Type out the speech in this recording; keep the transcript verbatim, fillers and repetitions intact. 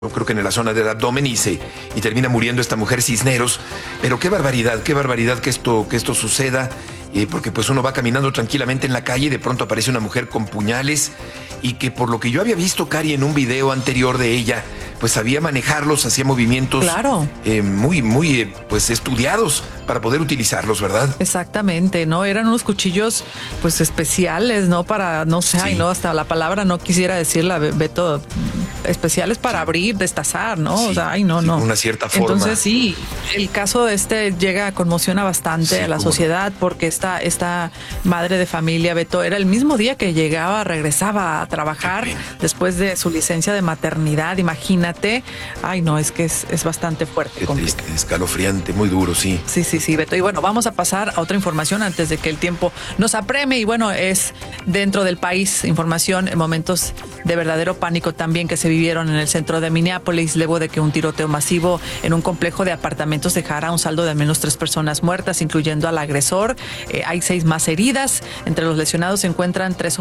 creo que en la zona del abdomen y se y termina muriendo esta mujer Cisneros. Pero qué barbaridad, qué barbaridad que esto que esto suceda, eh, porque pues uno va caminando tranquilamente en la calle y de pronto aparece una mujer con puñales y que por lo que yo había visto, Cari, en un video anterior de ella, pues sabía manejarlos, hacía movimientos claro. eh, muy, muy eh, pues estudiados para poder utilizarlos, ¿verdad? Exactamente, ¿no? Eran unos cuchillos pues especiales, ¿no? Para, no sé, sí. ay, no, hasta la palabra no quisiera decirla, Beto, especiales para sí. abrir, destazar, ¿no? Sí. O sea, ay, no, sí, no. Una cierta forma. Entonces, sí, el caso de este llega, conmociona bastante sí, a la sociedad no. porque esta, esta madre de familia, Beto, era el mismo día que llegaba, regresaba a trabajar después de su licencia de maternidad, imagínate. Ay, no, es que es, es bastante fuerte. Qué triste, escalofriante, muy duro, sí. Sí, sí, sí, Beto. Y bueno, vamos a pasar a otra información antes de que el tiempo nos apreme. Y bueno, es dentro del país, información en momentos de verdadero pánico también que se vivieron en el centro de Minneapolis, luego de que un tiroteo masivo en un complejo de apartamentos dejara un saldo de al menos tres personas muertas, incluyendo al agresor. Eh, hay seis más heridas. Entre los lesionados se encuentran tres